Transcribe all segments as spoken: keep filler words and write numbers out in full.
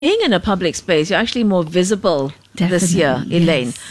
being in a public space, you're actually more visible this year, Definitely, Elaine. yes.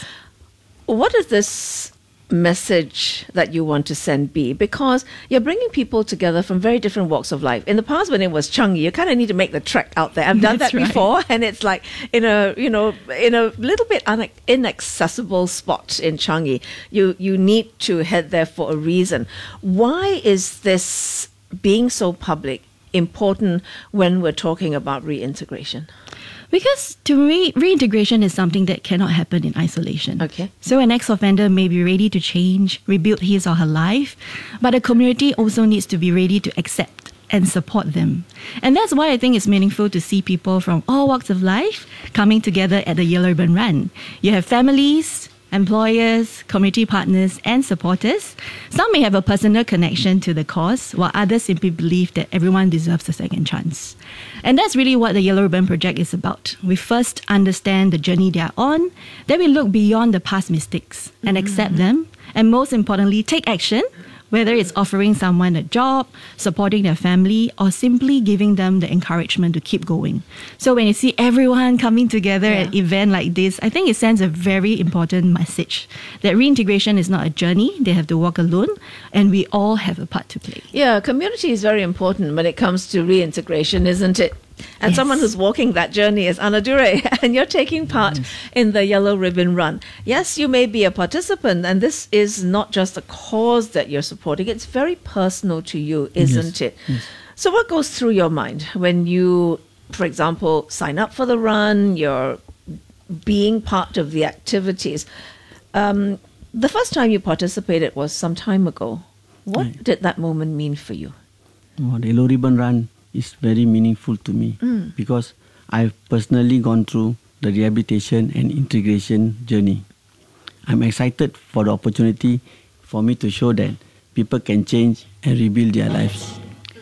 What is this message that you want to send be? Because you're bringing people together from very different walks of life. In the past, when it was Changi, you kind of need to make the trek out there. I've done That's that right. before, and it's like in a you know in a little bit un- inaccessible spot in Changi. You you need to head there for a reason. Why is this being so public important when we're talking about reintegration? Because to me, reintegration is something that cannot happen in isolation. Okay. So an ex-offender may be ready to change, rebuild his or her life, but the community also needs to be ready to accept and support them. And that's why I think it's meaningful to see people from all walks of life coming together at the Yellow Ribbon Run. You have families, employers, community partners, and supporters. Some may have a personal connection to the cause, while others simply believe that everyone deserves a second chance. And that's really what the Yellow Ribbon Project is about. We first understand the journey they are on, then we look beyond the past mistakes and accept them, and most importantly, take action, whether it's offering someone a job, supporting their family, or simply giving them the encouragement to keep going. So when you see everyone coming together Yeah. at an event like this, I think it sends a very important message that reintegration is not a journey, they have to walk alone, and we all have a part to play. Yeah, community is very important when it comes to reintegration, isn't it? And Yes. someone who's walking that journey is Anna Dure, and you're taking part in the Yellow Ribbon Run. Yes, you may be a participant, and this is not just a cause that you're supporting, it's very personal to you, isn't it? So what goes through your mind when you, for example, sign up for the run, you're being part of the activities? Um, the first time you participated was some time ago. What Right. did that moment mean for you? Oh, the Yellow Ribbon Run is very meaningful to me because I've personally gone through the rehabilitation and integration journey. I'm excited for the opportunity for me to show that people can change and rebuild their lives.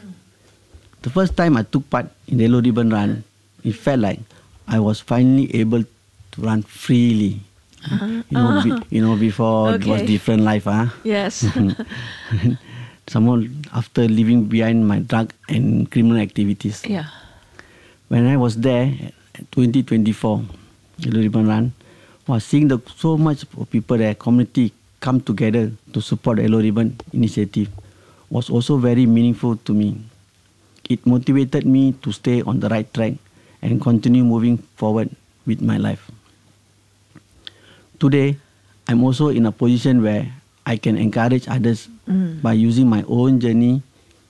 The first time I took part in the Yellow Ribbon Run, it felt like I was finally able to run freely. You know, be, you know, before it was Okay. different life, ah. Yes. Someone after leaving behind my drug and criminal activities. Yeah. When I was there, twenty twenty-four, Yellow Ribbon Run, was seeing the so much of people there, community come together to support the Yellow Ribbon initiative, was also very meaningful to me. It motivated me to stay on the right track and continue moving forward with my life. Today, I'm also in a position where I can encourage others by using my own journey.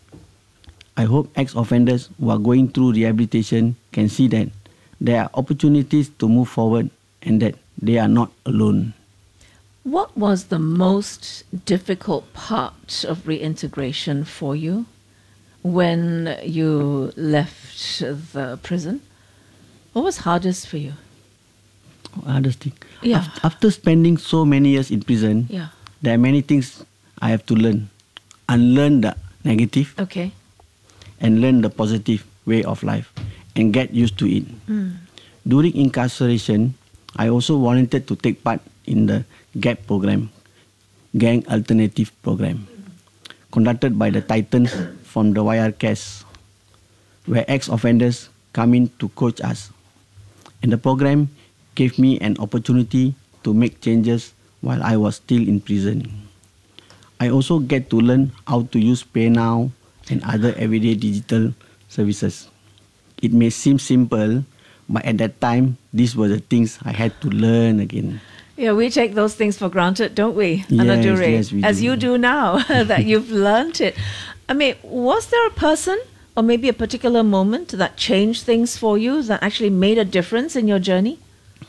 I hope ex-offenders who are going through rehabilitation can see that there are opportunities to move forward and that they are not alone. What was the most difficult part of reintegration for you when you left the prison? What was hardest for you? Hardest thing. Yeah. Af- After spending so many years in prison, Yeah. there are many things I have to learn. Unlearn the negative Okay. and learn the positive way of life and get used to it. During incarceration, I also volunteered to take part in the GAP program, Gang Alternative Program, conducted by the Titans from the Y R C A S, where ex-offenders come in to coach us. And the program gave me an opportunity to make changes while I was still in prison. I also get to learn how to use PayNow and other everyday digital services. It may seem simple, but at that time, these were the things I had to learn again. Yeah, we take those things for granted, don't we, Yes, Anna Dure? yes, we As do. you do now, that you've learned it. I mean, was there a person or maybe a particular moment that changed things for you, that actually made a difference in your journey?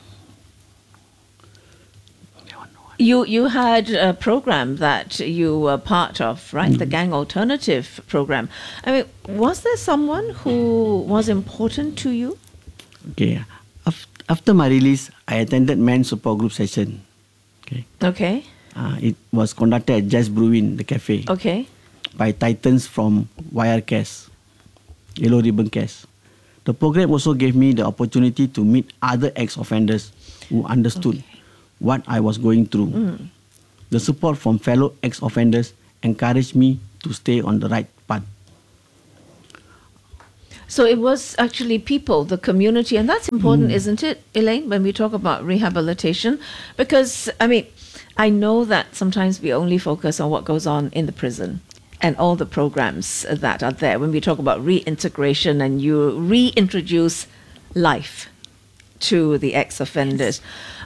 You you had a program that you were part of, right? The Gang Alternative program. I mean, was there someone who was important to you? Okay. Af- After my release, I attended men's support group session. Okay. Okay, Uh, it was conducted at Jazz Brewin, the cafe, okay, by Titans from Y R C A S, Yellow Ribbon C A S. The program also gave me the opportunity to meet other ex-offenders who understood what I was going through. The support from fellow ex-offenders encouraged me to stay on the right path. So it was actually people, the community, and that's important, isn't it, Elaine, when we talk about rehabilitation? Because, I mean, I know that sometimes we only focus on what goes on in the prison and all the programs that are there when we talk about reintegration and you reintroduce life to the ex-offenders.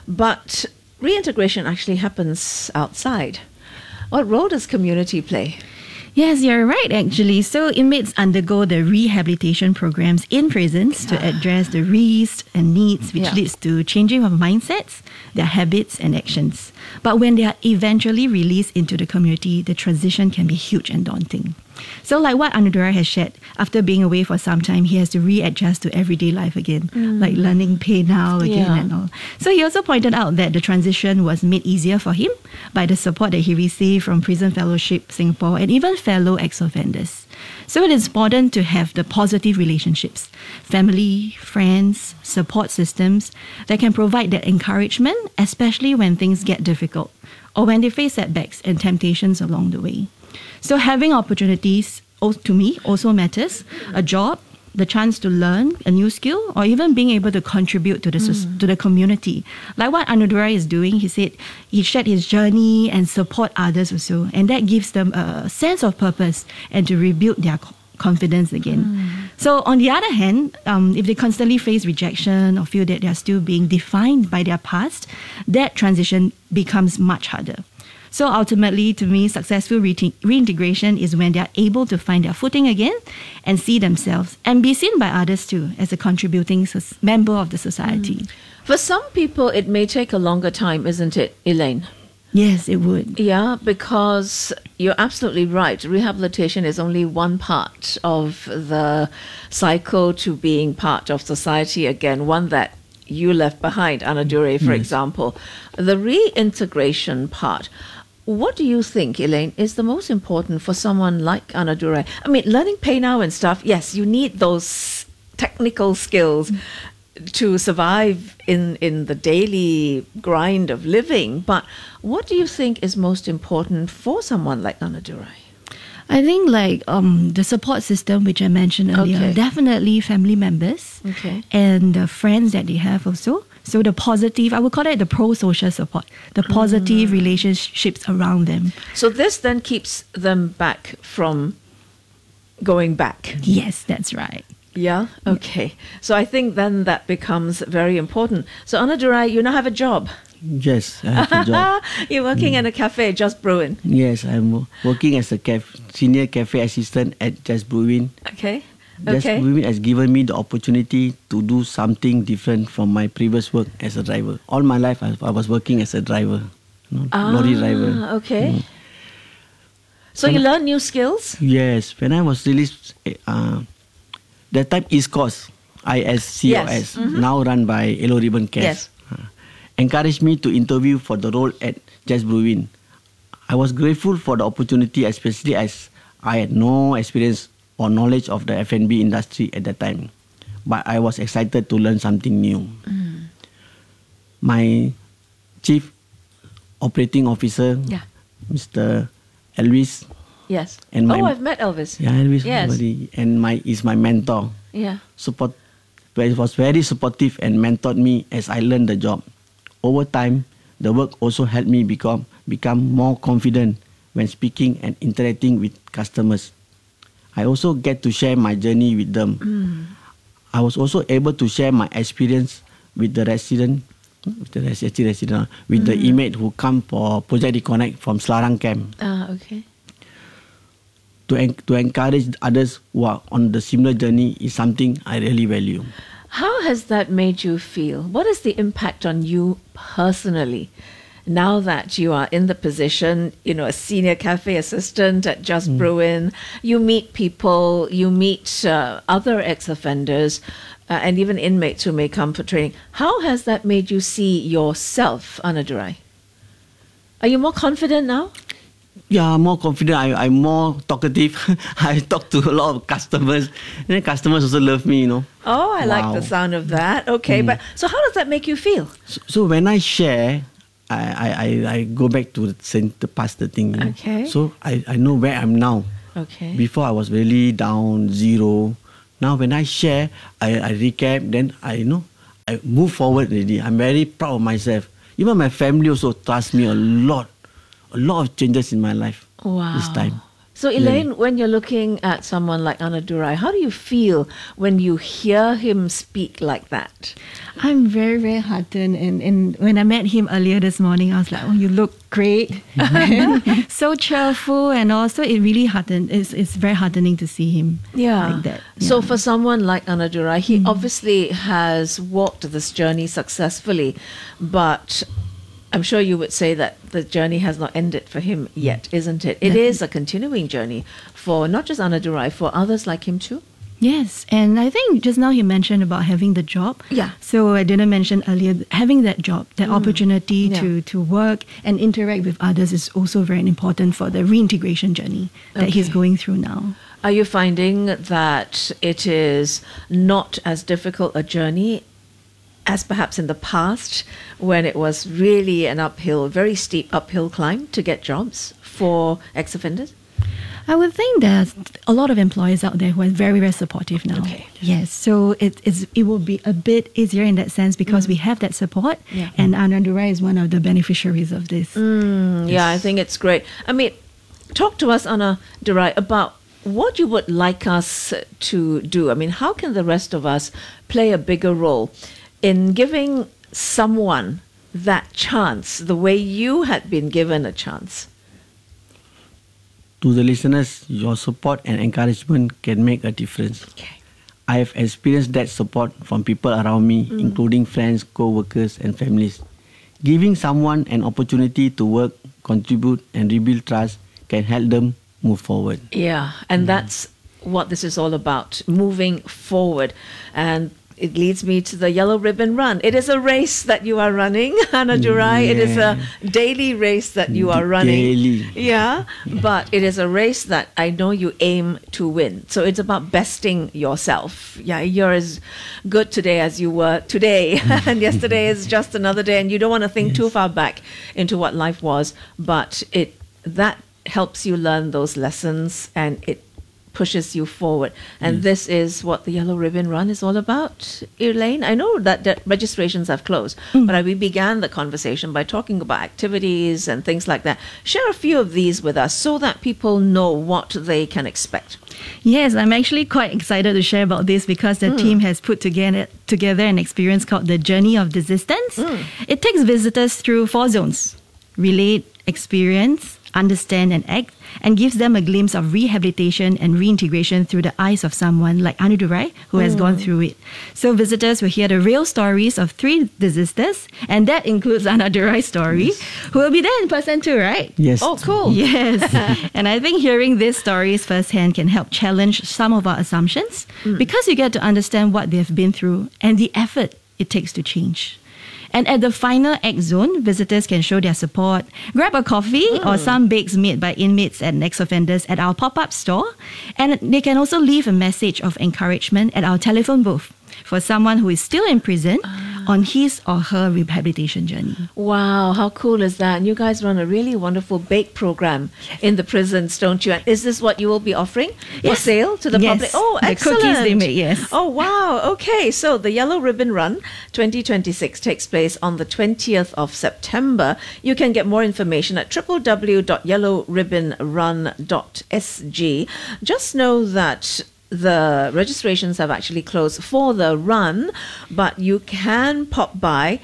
But reintegration actually happens outside. What role does community play? Yes, you're right, actually. So inmates undergo the rehabilitation programs in prisons to address the risks and needs, which Yeah. leads to changing of mindsets, their habits and actions. But when they are eventually released into the community, the transition can be huge and daunting. So like what Anudurai has shared, after being away for some time, he has to readjust to everyday life again, like learning PayNow again Yeah. and all. So he also pointed out that the transition was made easier for him by the support that he received from Prison Fellowship Singapore and even fellow ex-offenders. So it is important to have the positive relationships, family, friends, support systems that can provide that encouragement, especially when things get difficult or when they face setbacks and temptations along the way. So having opportunities, al- to me, also matters. A job, the chance to learn a new skill, or even being able to contribute to the soc- to the community. Like what Anudurai is doing, he said he shared his journey and support others also, and that gives them a sense of purpose and to rebuild their co- confidence again. So on the other hand, um, if they constantly face rejection or feel that they are still being defined by their past, that transition becomes much harder. So ultimately, to me, successful re- reintegration is when they are able to find their footing again and see themselves and be seen by others too as a contributing sus- member of the society. For some people, it may take a longer time, isn't it, Elaine? Yes, it would. Yeah, because you're absolutely right. Rehabilitation is only one part of the cycle to being part of society again, one that you left behind, Anadure, for example. The reintegration part. What do you think, Elaine, is the most important for someone like Anadure? I mean, learning PayNow and stuff, yes, you need those technical skills to survive in, in the daily grind of living. But what do you think is most important for someone like Anadure? I think like um, the support system, which I mentioned earlier, Okay. definitely family members Okay. and the friends that they have also. So the positive, I would call it the pro-social support, the positive relationships around them. So this then keeps them back from going back. Yes, that's right. Yeah? Okay. So I think then that becomes very important. So Anadurai, you now have a job. Yes, I have a job. You're working in a cafe, Just Brewing. Yes, I'm wo- working as a caf- senior cafe assistant at Just Brewing. Okay. Just Okay. Brewing has given me the opportunity to do something different from my previous work as a driver. All my life, I, I was working as a driver, you know, lorry driver. Ah, okay. So you learn new skills? Yes, when I was released, uh, that time East Coast, I S C O S, Yes, now run by Yellow Ribbon Cast, Yes. uh, encouraged me to interview for the role at Just Brewing. I was grateful for the opportunity, especially as I had no experience or knowledge of the F and B industry at that time. But I was excited to learn something new. My chief operating officer, Yeah. Mister Elvis, Yes. And my- oh, I've met Elvis. yeah, Elvis, Yes. somebody, and my is my mentor. Yeah. Support, he was very supportive and mentored me as I learned the job. Over time, the work also helped me become become more confident when speaking and interacting with customers. I also get to share my journey with them. I was also able to share my experience with the resident, with the resi- actually resident, with the inmate who come for Project Reconnect from Selarang Camp. Ah, okay. To, en- to encourage others who are on the similar journey is something I really value. How has that made you feel? What is the impact on you personally now that you are in the position, you know, a senior cafe assistant at Just Brewing? You meet people, you meet uh, other ex-offenders uh, and even inmates who may come for training. How has that made you see yourself, Anadurai? Are you more confident now? Yeah, more confident. I, I'm more talkative. I talk to a lot of customers. And then customers also love me, you know. Oh, I like Wow. the sound of that. Okay, but so how does that make you feel? So, so when I share, I, I, I, I go back to the center past the thing. You know. Okay. So I, I know where I'm now. Okay. Before I was really down, zero, Now when I share, I, I recap, then I you know I move forward already. I'm very proud of myself. Even my family also trust me a lot. A lot of changes in my life Wow. this time. So, Elaine, when you're looking at someone like Anadurai, how do you feel when you hear him speak like that? I'm very, very heartened. And, and when I met him earlier this morning, I was like, oh, you look great. So cheerful. And also, it really heartened. It's, it's very heartening to see him Yeah. like that. So, Yeah. for someone like Anadurai, he obviously has walked this journey successfully, but I'm sure you would say that the journey has not ended for him yet, isn't it? It is a continuing journey for not just Anadurai, for others like him too. Yes, and I think just now you mentioned about having the job. Yeah. So I didn't mention earlier, having that job, that opportunity Yeah. to, to work and interact with others is also very important for the reintegration journey that he's Okay. going through now. Are you finding that it is not as difficult a journey as perhaps in the past when it was really an uphill, very steep uphill climb to get jobs for ex-offenders? I would think there's a lot of employers out there who are very, very supportive now. Okay. Yes, so it is. It will be a bit easier in that sense because we have that support, Yeah. and Anadurai is one of the beneficiaries of this. Mm, yeah, I think it's great. I mean, talk to us, Anadurai, about what you would like us to do. I mean, how can the rest of us play a bigger role in giving someone that chance the way you had been given a chance? To the listeners, your support and encouragement can make a difference. Okay. I have experienced that support from people around me, including friends, co-workers and families. Giving someone an opportunity to work, contribute and rebuild trust can help them move forward. Yeah, and that's what this is all about, moving forward. And it leads me to the Yellow Ribbon Run. It is a race that you are running, Anadurai. It is a daily race that you are running. Daily. Yeah, but it is a race that I know you aim to win. So it's about besting yourself. Yeah, you're as good today as you were today. And yesterday is just another day. And you don't want to think too far back into what life was. But it that helps you learn those lessons and it pushes you forward. And this is what the Yellow Ribbon Run is all about, Elaine. I know that the registrations have closed, but I, we began the conversation by talking about activities and things like that. Share a few of these with us so that people know what they can expect. Yes, I'm actually quite excited to share about this because the team has put together together an experience called the Journey of Desistance. It takes visitors through four zones: relate, experience, understand and act, and gives them a glimpse of rehabilitation and reintegration through the eyes of someone like Anadurai who has gone through it. So visitors will hear the real stories of three desisters, and that includes Anadurai's story, who will be there in person too, right? Yes. Oh, cool. Yes. And I think hearing these stories firsthand can help challenge some of our assumptions because you get to understand what they've been through and the effort it takes to change. And at the final act zone, visitors can show their support, grab a coffee or some bakes made by inmates and ex-offenders at our pop-up store. And they can also leave a message of encouragement at our telephone booth for someone who is still in prison on his or her rehabilitation journey. Wow, how cool is that? And you guys run a really wonderful bake program in the prisons, don't you? And is this what you will be offering for Yes. sale to the Yes. public? Oh, The excellent. cookies they make, yes. Oh, wow. Okay, so the Yellow Ribbon Run twenty twenty-six takes place on the twentieth of September. You can get more information at w w w dot yellow ribbon run dot s g. Just know that the registrations have actually closed for the run, but you can pop by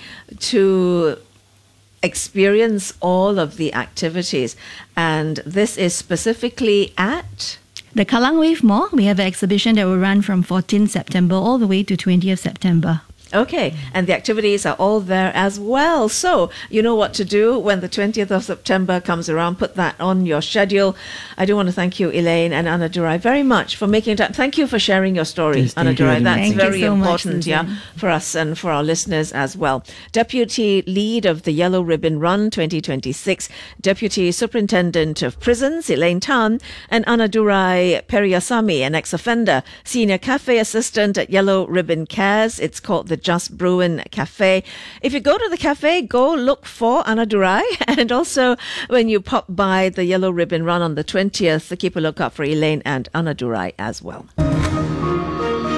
to experience all of the activities. And this is specifically at... The Kallang Wave Mall, we have an exhibition that will run from fourteenth September all the way to twentieth September. Okay, and the activities are all there as well. So you know what to do when the twentieth of September comes around. Put that on your schedule. I do want to thank you, Elaine and Anadurai, very much for making time. Thank you for sharing your story, Yes, thank you Anadurai. very That's much. Thank you very so much, important, yeah, Susan. for us and for our listeners as well. Deputy Lead of the Yellow Ribbon Run twenty twenty-six, Deputy Superintendent of Prisons, Elaine Tan, and Anadurai Periasamy, an ex-offender, Senior Cafe Assistant at Yellow Ribbon Cares. It's called the Just Bruin Cafe. If you go to the cafe, go look for Anadurai. And also, when you pop by the Yellow Ribbon Run on the twentieth, keep a lookout for Elaine and Anadurai as well.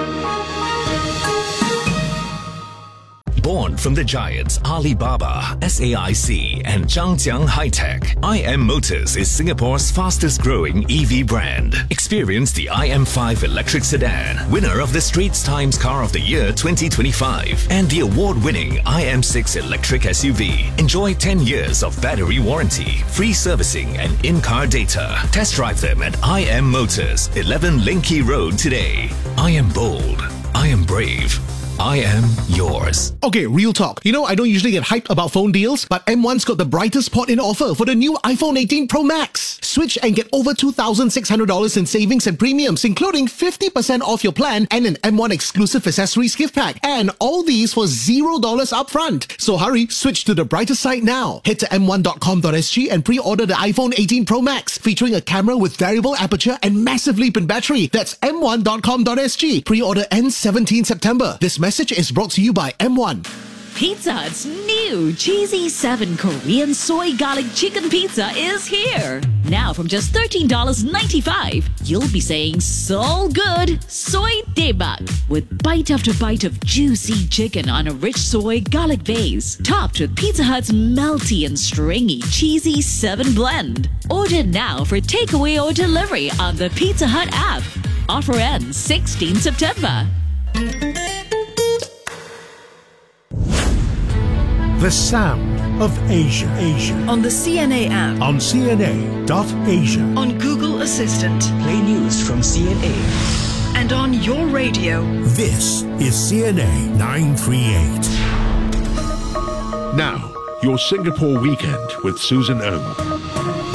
Born from the giants Alibaba, S A I C and Zhangjiang High-Tech, I M Motors is Singapore's fastest growing E V brand. Experience the I M five electric sedan, winner of the Straits Times Car of the Year twenty twenty-five, and the award-winning I M six electric S U V. Enjoy ten years of battery warranty, free servicing and in-car data. Test drive them at I M Motors, eleven Linky Road today. I am bold. I am brave. I am yours. Okay, real talk. You know, I don't usually get hyped about phone deals, but M one's got the brightest spot in offer for the new iPhone eighteen Pro Max. Switch and get over two thousand six hundred dollars in savings and premiums, including fifty percent off your plan and an M one exclusive accessories gift pack. And all these for zero dollars upfront. So hurry, switch to the brightest side now. Head to m one dot com dot s g and pre-order the iPhone eighteen Pro Max, featuring a camera with variable aperture and massive leap in battery. That's m one dot com dot s g. Pre-order ends seventeenth September. This message is brought to you by M one. Pizza Hut's new Cheesy seven Korean Soy Garlic Chicken Pizza is here. Now from just thirteen dollars and ninety-five cents, you'll be saying so good, soy daebak, with bite after bite of juicy chicken on a rich soy garlic base, topped with Pizza Hut's melty and stringy Cheesy seven blend. Order now for takeaway or delivery on the Pizza Hut app. Offer ends sixteenth September. The sound of Asia. Asia. On the C N A app. On C N A dot asia. On Google Assistant. Play news from C N A. And on your radio. This is C N A nine thirty-eight. Now, your Singapore weekend with Susan Ong.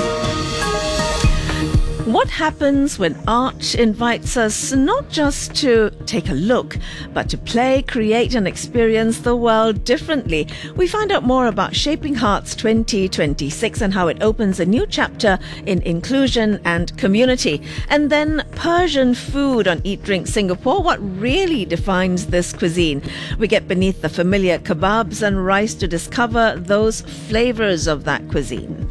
What happens when art invites us not just to take a look, but to play, create and experience the world differently? We find out more about Shaping Hearts twenty twenty-six and how it opens a new chapter in inclusion and community. And then Persian food on Eat Drink Singapore. What really defines this cuisine? We get beneath the familiar kebabs and rice to discover those flavors of that cuisine.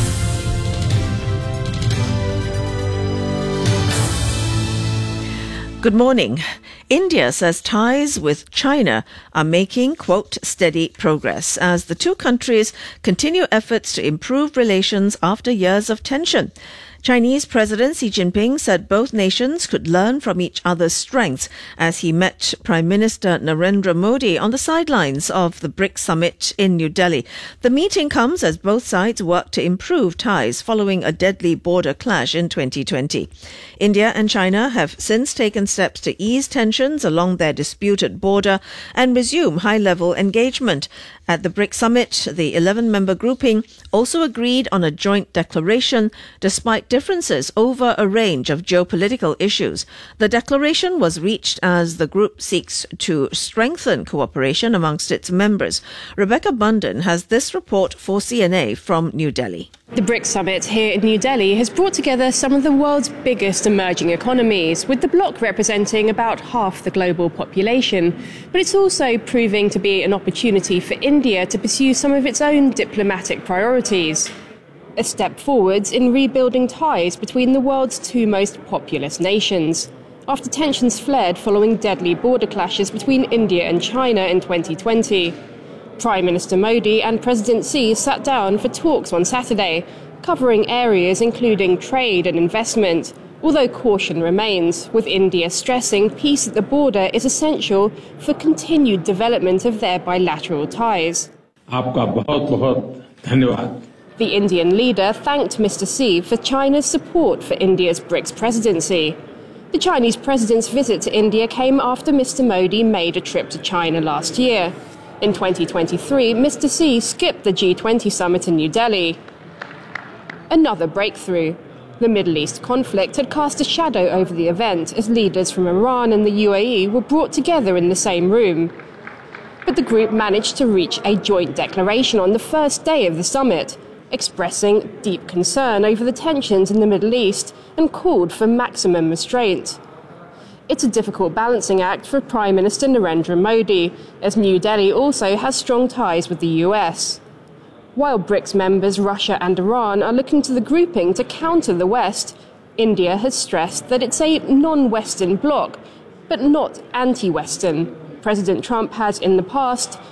Good morning. India says ties with China are making, quote, steady progress as the two countries continue efforts to improve relations after years of tension. Chinese President Xi Jinping said both nations could learn from each other's strengths as he met Prime Minister Narendra Modi on the sidelines of the BRICS summit in New Delhi. The meeting comes as both sides work to improve ties following a deadly border clash in twenty twenty. India and China have since taken steps to ease tensions along their disputed border and resume high-level engagement. At the BRICS summit, the eleven-member grouping also agreed on a joint declaration despite differences over a range of geopolitical issues. The declaration was reached as the group seeks to strengthen cooperation amongst its members. Rebecca Bunden has this report for C N A from New Delhi. The BRICS summit here in New Delhi has brought together some of the world's biggest emerging economies, with the bloc representing about half the global population. But it's also proving to be an opportunity for India to pursue some of its own diplomatic priorities. A step forwards in rebuilding ties between the world's two most populous nations, after tensions flared following deadly border clashes between India and China in twenty twenty. Prime Minister Modi and President Xi sat down for talks on Saturday, covering areas including trade and investment, although caution remains, with India stressing peace at the border is essential for continued development of their bilateral ties. Aapka bahut bahut dhanyawad. The Indian leader thanked Mister Xi for China's support for India's BRICS presidency. The Chinese president's visit to India came after Mister Modi made a trip to China last year. In twenty twenty-three, Mister Xi skipped the G twenty summit in New Delhi. Another breakthrough. The Middle East conflict had cast a shadow over the event as leaders from Iran and the U A E were brought together in the same room. But the group managed to reach a joint declaration on the first day of the summit, expressing deep concern over the tensions in the Middle East and called for maximum restraint. It's a difficult balancing act for Prime Minister Narendra Modi, as New Delhi also has strong ties with the U S. While BRICS members Russia and Iran are looking to the grouping to counter the West, India has stressed that it's a non-Western bloc, but not anti-Western. President Trump has in the past